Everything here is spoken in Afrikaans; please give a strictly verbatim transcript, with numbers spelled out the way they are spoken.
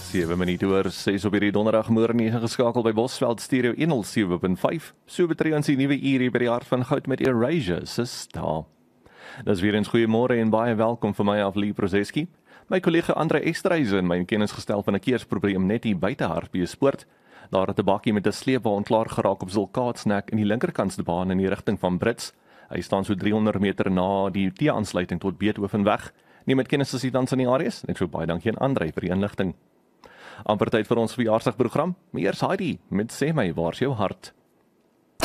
sewe minute oor ses op hierdie donderdagmôre ingeskakel by Bosveld Stereo honderd sewe punt vyf. So betree ons die nuwe uur hier by die hart van goud met Erasure se Star. Dis weer eens goeiemôre en baie welkom vir my af Lee Prozeski. My kollega Andre Esterhuizen my in kennis gestel van 'n keersprobleem net hier buite Hartbeespoort. Daar het 'n bakkie met 'n sleepwa klaar geraak op Zulkaatsnek in die linkerkantste baan in die rigting van Brits. Hy staan so driehonderd meter na die T-aansluiting tot Beethovenweg. Neem met kennis as jy dans in die areas. Net so baie dankie aan Andre vir die inligting. Amper tyd vir ons verjaarsdagprogram. Maar eers Heidi met Sê my, waar's jou hart?